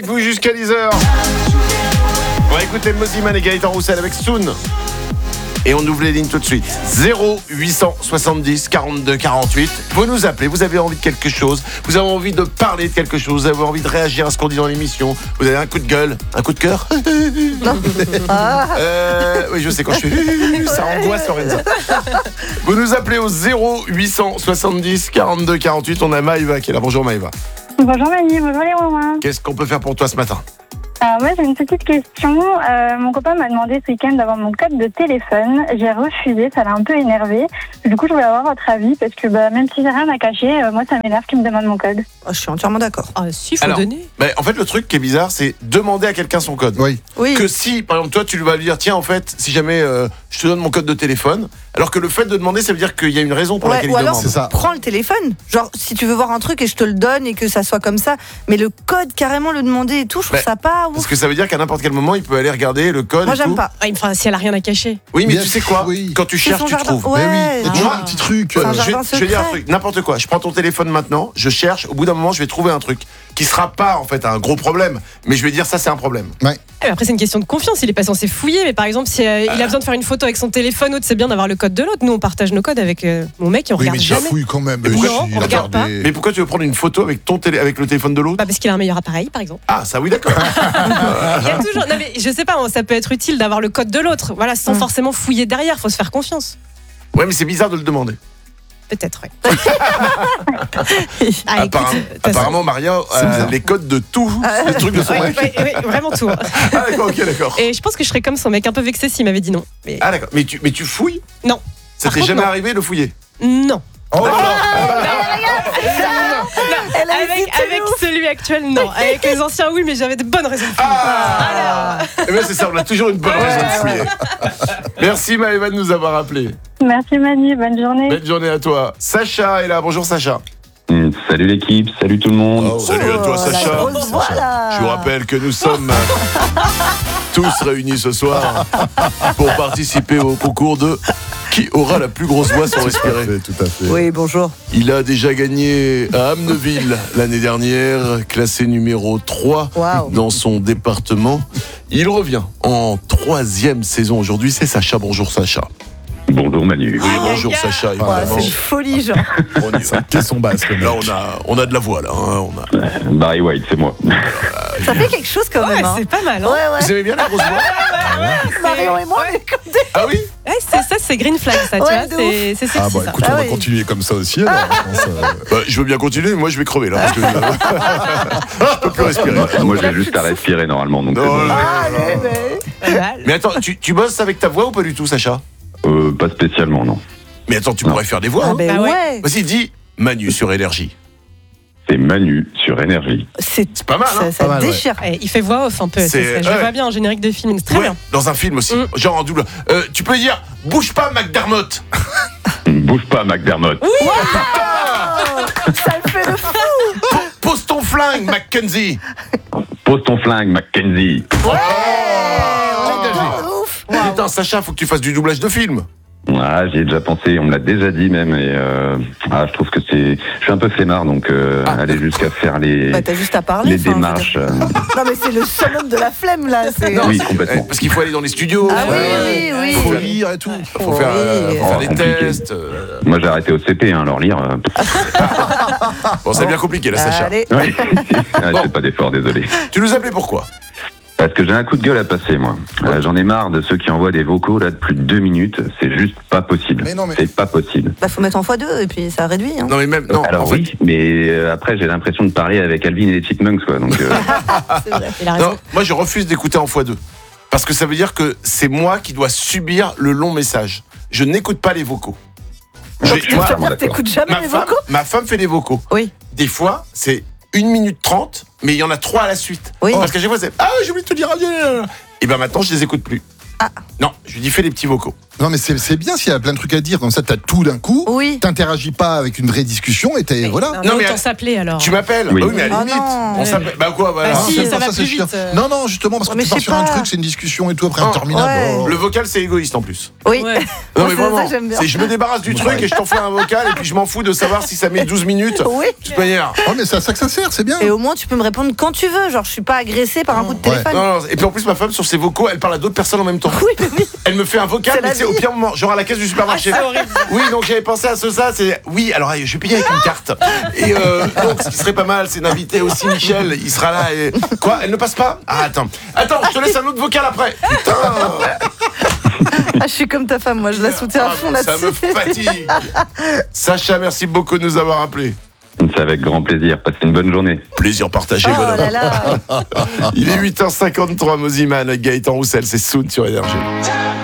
Vous jusqu'à 10h. On va écouter Moziman et Gaëtan Roussel avec Soon. Et on ouvre les lignes tout de suite. 0870 42 48. Vous nous appelez, vous avez envie de quelque chose, vous avez envie de parler de quelque chose, vous avez envie de réagir à ce qu'on dit dans l'émission, vous avez un coup de gueule, un coup de cœur. Oui, je sais quand je suis. Ça angoisse Lorenza. Vous nous appelez au 0870 42 48. On a Maïva qui est là. Bonjour Maïva. Bonjour Manu, bonjour les Romains. Qu'est-ce qu'on peut faire pour toi ce matin? Moi j'ai une petite question. Mon copain m'a demandé ce week-end d'avoir mon code de téléphone. J'ai refusé, ça l'a un peu énervé. Du coup je voulais avoir votre avis parce que même si j'ai rien à cacher, moi ça m'énerve qu'il me demande mon code. Oh, je suis entièrement d'accord. Ah si, faut donner. En fait le truc qui est bizarre c'est demander à quelqu'un son code. Oui. Que si par exemple toi tu vas lui dire tiens en fait si jamais je te donne mon code de téléphone, alors que le fait de demander ça veut dire qu'il y a une raison pour laquelle il ou alors demande. C'est ça. prends le téléphone. Genre si tu veux voir un truc et je te le donne et que ça soit comme ça, mais le code carrément le demander et tout, je trouve ça pas ouf. Parce que ça veut dire qu'à n'importe quel moment il peut aller regarder le code. Moi et j'aime tout. pas. Enfin, si elle a rien à cacher. Oui mais Bien tu sais sûr, quoi oui. Quand tu C'est cherches son tu jardin. trouves. Ouais. Mais oui, il y a toujours Ah. un petit truc. C'est un Je jardin vais dire un secret. truc, n'importe quoi. Je prends ton téléphone maintenant, je cherche. Au bout d'un moment, je vais trouver un truc qui sera pas en fait un gros problème, mais je vais dire ça c'est un problème. Après, c'est une question de confiance. Il est pas censé fouiller, mais par exemple, si il a besoin de faire une photo avec son téléphone, c'est bien d'avoir le code de l'autre. Nous, on partage nos codes avec mon mec et on Oui, mais regarde tu jamais. fouilles quand même. pourquoi Non, Il on a regarde regardé. Mais pourquoi tu veux prendre une photo avec avec le téléphone de l'autre? Parce qu'il a un meilleur appareil, par exemple. Ah ça oui d'accord. Il y a toujours. Non, mais je sais pas, ça peut être utile d'avoir le code de l'autre. Voilà, sans forcément fouiller derrière. Faut se faire confiance. Ouais mais c'est bizarre de le demander. Peut-être, ouais. Ah, écoute, Apparemment Maria a bizarre. les codes de tous les trucs de son mec. ouais, vraiment tout. Ah d'accord, ok d'accord. Et je pense que je serais comme son mec, un peu vexé s'il m'avait dit non. Mais Ah d'accord, mais tu fouilles? non. Ça Par t'est contre, jamais non. arrivé de fouiller? Non. Oh là Elle a hésité Avec de ouf. celui actuel, non. Avec les anciens, oui, mais j'avais de bonnes raisons de fouiller. Eh bien c'est ça, on a toujours une bonne raison de fouiller. Merci Maëva de nous avoir appelé. Merci Manu, bonne journée. Belle journée à toi. Sacha est là, bonjour Sacha. Salut l'équipe, salut tout le monde. Salut à toi Oh, la Sacha. grosse voix, là. Je vous rappelle que nous sommes tous réunis ce soir pour participer au concours de qui aura la plus grosse voix sans respirer. Tout à fait. Oui, bonjour. Il a déjà gagné à Amneville l'année dernière, classé numéro 3 Waouh. dans son département. Il revient en 3e saison aujourd'hui, c'est Sacha. Bonjour Sacha. Bonjour Manu. Oui, bonjour Sacha, Ouais, évidemment. c'est une folie, genre. On y va. Caisson basse, le mec. Là, on a de la voix, là. Hein, Barry White, c'est moi. Ça fait quelque chose quand Ouais, même. Hein. c'est pas mal. Hein. Ouais, Vous aimez bien la grosse voix? Marion et moi, mais comme des... Ah oui? Ouais, c'est green flag, ça, tu Ouais, vois. de C'est sexy, Ah bah ça. écoute, Ah on va oui. continuer comme ça aussi. Alors, je pense, Je veux bien continuer, mais moi je vais crever là. Parce que, je peux plus respirer. Moi, j'ai juste à respirer normalement. Donc Non, c'est bon. non. Allez, mais... Pas mal. Mais attends, tu bosses avec ta voix ou pas du tout, Sacha? Pas spécialement, non. Mais attends, tu Non. pourrais faire des voix. Ah Hein. ben Bah ouais. ouais. Vas-y, dis Manu sur Énergie. C'est Manu sur Énergie. C'est pas mal, hein? Ça Pas mal, ouais. déchire. Ouais, il fait voix off un peu. C'est- Je ouais. vois bien un générique de film. C'est très Ouais, bien. dans un film aussi, genre en double. Tu peux dire bouge pas, McDermott. Bouge pas, McDermott. Ça le fait de fou. Pose ton flingue, Mackenzie. Pose ton flingue, Mackenzie. Ouf. Putain, Sacha, faut que tu fasses du doublage de film. Ah, j'y ai déjà pensé, on me l'a déjà dit même. Et je trouve que je suis un peu flemmard, donc aller jusqu'à faire les Bah t'as juste à parler. enfin, je veux démarches. dire. Non mais c'est le summum de la flemme là. C'est... Oui, complètement. Parce qu'il faut aller dans les studios. Ah oui, oui, faut faut oui. lire et tout. Faut faire, Oui. faut faire des compliqué. tests. Moi, j'ai arrêté au CP, hein, alors lire. Bon, c'est bien compliqué là, Sacha. Allez. Ouais. Ah, Bon. c'est pas d'effort, désolé. Tu nous appelais pourquoi? Parce que j'ai un coup de gueule à passer, moi. J'en ai marre de ceux qui envoient des vocaux là de plus de 2 minutes. C'est juste pas possible. Mais non, mais- C'est pas possible. Bah faut mettre en x2 et puis ça réduit. Hein. Non, mais même. Non, Alors en fait, oui, mais après j'ai l'impression de parler avec Alvin et les Chipmunks, quoi. Donc C'est vrai. Il a raison. non, moi je refuse d'écouter en x2. Parce que ça veut dire que c'est moi qui dois subir le long message. Je n'écoute pas les vocaux. Donc J'ai- tu moi, veux dire d'accord. que t'écoutes jamais les vocaux? ma femme fait les vocaux. Oui. Des fois, c'est 1 minute 30, mais il y en a 3 à la suite. Oui. Parce qu'à chaque fois, c'est ah, j'ai oublié de te dire. Et ben maintenant, je les écoute plus. Ah. Non, je lui dis fais les petits vocaux. Non, mais c'est bien s'il y a plein de trucs à dire. Comme ça, t'as tout d'un coup. Oui. T'interagis pas avec une vraie discussion et t'es. Voilà. Non, Non, mais autant s'appeler alors. Tu m'appelles? Oui. Bah oui, mais à la Oh limite. non. On s'appelle. Bah quoi, voilà. Bah si, c'est ça pas va c'est plus chiant. vite. Non, justement, parce que Mais tu je pars sais sur un pas. truc, c'est une discussion et tout, après Oh, interminable. ouais. Oh. Le vocal, c'est égoïste en plus. Oui. Ouais. Non, Moi, mais c'est ça vraiment. que j'aime bien. C'est je me débarrasse du truc et je t'envoie un vocal et puis je m'en fous de savoir si ça met 12 minutes. Oui. De toute manière. Oh, mais c'est à ça que ça sert, c'est bien. Et au moins, tu peux me répondre quand tu veux. Genre, je suis pas agressée par un coup de Ouais. téléphone. Non, et puis en plus, ma femme, sur ses vocaux, elle parle à d'autres personnes en même temps. Oui, mais oui. Elle me fait un vocal, C'est mais la c'est au vie. pire moment, genre à la caisse du supermarché. C'est horrible. Oui, donc j'avais pensé à ça, c'est. Oui, alors je vais payer avec une carte. Et donc, ce qui serait pas mal, c'est d'inviter aussi Michel, il sera là. Et... Quoi, elle ne passe pas? Ah, attends, je te laisse un autre vocal après. Putain. Ah, je suis comme ta femme, moi, je la soutiens à fond Ah, ça là-dessus. me fatigue. Sacha, merci beaucoup de nous avoir appelés. C'est avec grand plaisir. Passez une bonne journée. Plaisir partagé, Oh bonhomme. là là. Il est 8h53, Moziman avec Gaëtan Roussel, c'est Soon sur Énergie.